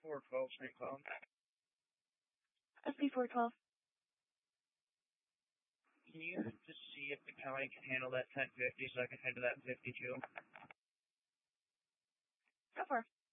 412 St. Cloud. SP412. Can you just see if the county can handle that 1050 so I can head to that 52? Go for it.